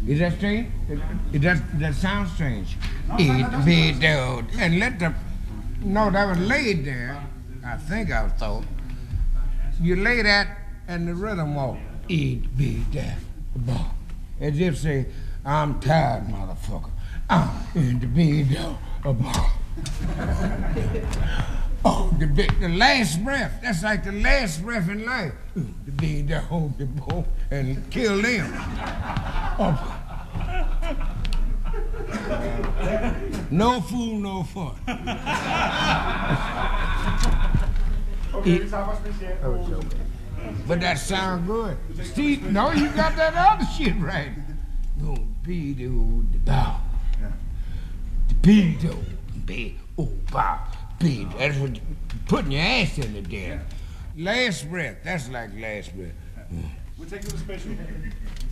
Is that strange? That sounds strange. Eat, be, do, and let the. No, that was laid there. I think I was told. You lay that and the rhythm walk. Eat, be, deaf, ball. As if say, I'm tired, motherfucker. I'm in the be, do, ball. Oh, the last breath. That's like the last breath in life. The be, the hold, the ball, and kill them. Oh. No fool, no fun. But that sound good. Steve, no, you got that other shit right. No, be the bow. The be the be bow. Be. That's what putting your ass in the there. Last breath. That's like last breath. We'll take you to the special.